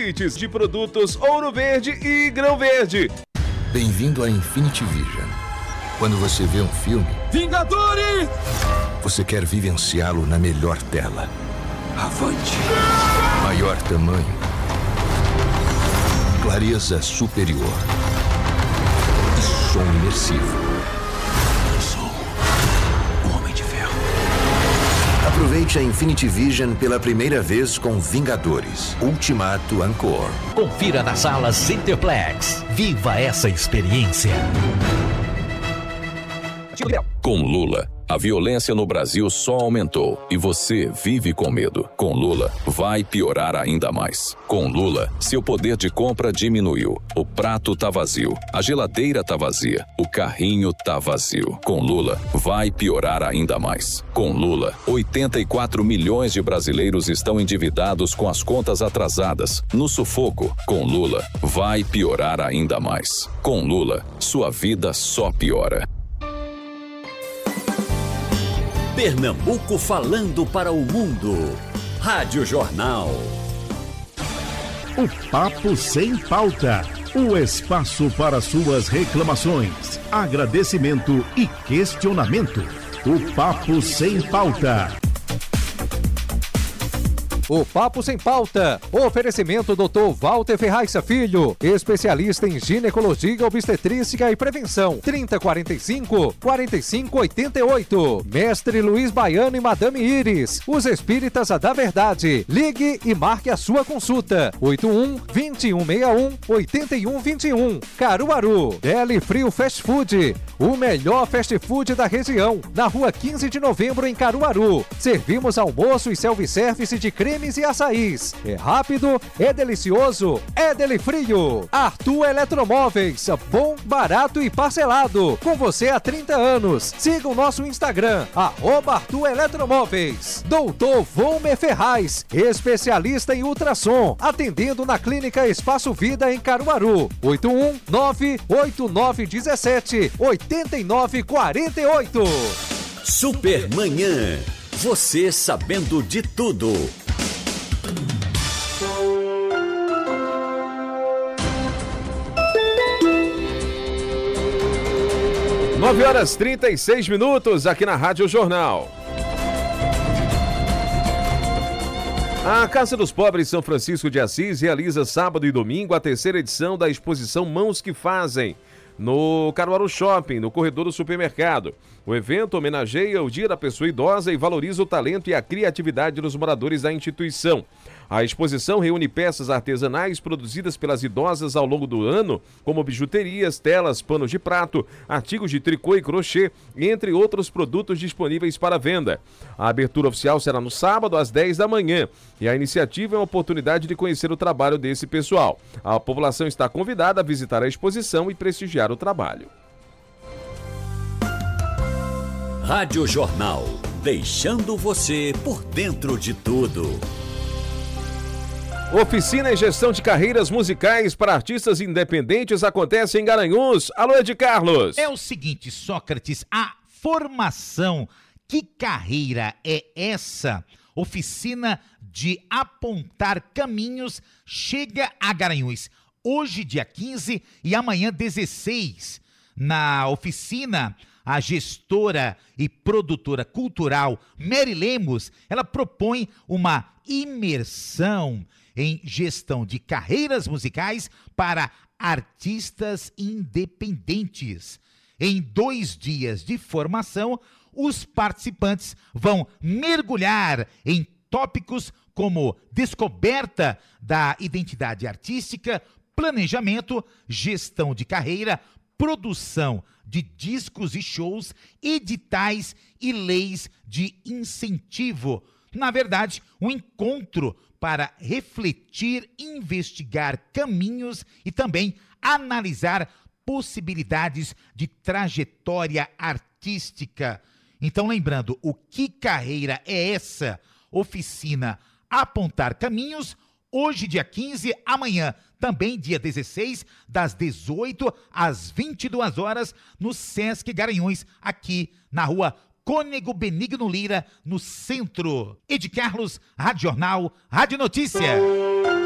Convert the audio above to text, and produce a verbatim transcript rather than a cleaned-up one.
kits de produtos Ouro Verde e Grão Verde. Bem-vindo a Infinity Vision. Quando você vê um filme, Vingadores! Você quer vivenciá-lo na melhor tela. Avante! Maior tamanho. Clareza superior. E som imersivo. Eu sou o Homem de Ferro. Aproveite a Infinity Vision pela primeira vez com Vingadores Ultimato Encore. Confira nas salas Cineplex. Viva essa experiência. Com Lula, a violência no Brasil só aumentou e você vive com medo. Com Lula, vai piorar ainda mais. Com Lula, seu poder de compra diminuiu. O prato tá vazio, a geladeira tá vazia, o carrinho tá vazio. Com Lula, vai piorar ainda mais. Com Lula, oitenta e quatro milhões de brasileiros estão endividados com as contas atrasadas, no sufoco. Com Lula, vai piorar ainda mais. Com Lula, sua vida só piora. Pernambuco falando para o mundo. Rádio Jornal. O Papo Sem Pauta. O espaço para suas reclamações, agradecimento e questionamento. O Papo Sem Pauta. O Papo Sem Pauta. Oferecimento doutor Walter Ferraz Filho, especialista em ginecologia, obstetrícia e prevenção. trinta, quarenta e cinco, quarenta e cinco, oitenta e oito. Mestre Luiz Baiano e Madame Iris, os espíritas da verdade. Ligue e marque a sua consulta. oito um, vinte e um sessenta e um, oitenta e um vinte e um. Caruaru. Deli Frio Fast Food, o melhor fast food da região. Na rua quinze de novembro em Caruaru. Servimos almoço e self-service de creme e açaís. É rápido, é delicioso, é Deli Frio. Arthur Eletromóveis, bom, barato e parcelado. Com você há trinta anos. Siga o nosso Instagram, arroba Arthur Eletromóveis. Doutor Volmer Ferraz, especialista em ultrassom, atendendo na Clínica Espaço Vida em Caruaru. oito um nove oito nove um sete oito nove quatro oito. Supermanhã. Você sabendo de tudo. nove horas e trinta e seis minutos aqui na Rádio Jornal. A Casa dos Pobres São Francisco de Assis realiza sábado e domingo a terceira edição da exposição Mãos que Fazem, no Caruaru Shopping, no corredor do supermercado. O evento homenageia o Dia da Pessoa Idosa e valoriza o talento e a criatividade dos moradores da instituição. A exposição reúne peças artesanais produzidas pelas idosas ao longo do ano, como bijuterias, telas, panos de prato, artigos de tricô e crochê, entre outros produtos disponíveis para venda. A abertura oficial será no sábado, às dez da manhã, e a iniciativa é uma oportunidade de conhecer o trabalho desse pessoal. A população está convidada a visitar a exposição e prestigiar o trabalho. Rádio Jornal, deixando você por dentro de tudo. Oficina em gestão de carreiras musicais para artistas independentes acontece em Garanhuns. Alô, Ed Carlos. É o seguinte, Sócrates, a formação, que carreira é essa? Oficina de apontar caminhos chega a Garanhuns. Hoje, dia quinze e amanhã, dezesseis. Na oficina, a gestora e produtora cultural Mary Lemos, ela propõe uma imersão em gestão de carreiras musicais para artistas independentes. Em dois dias de formação, os participantes vão mergulhar em tópicos como descoberta da identidade artística, planejamento, gestão de carreira, produção de discos e shows, editais e leis de incentivo. Na verdade, um encontro para refletir, investigar caminhos e também analisar possibilidades de trajetória artística. Então, lembrando, o que carreira é essa? Oficina Apontar Caminhos, hoje dia quinze, amanhã também dia dezesseis, das dezoito às vinte e duas horas, no Sesc Garanhuns, aqui na rua Cônego Benigno Lira, no centro. Ed Carlos, Rádio Jornal, Rádio Notícia.